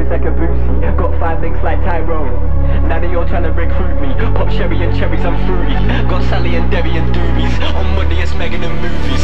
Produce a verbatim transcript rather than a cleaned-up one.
like a boosie. Got five links like Tyrone. Now they all trying to recruit me. Pop sherry and cherries, I'm fruity. Got Sally and Debbie and doobies. On Monday it's Megan and movies.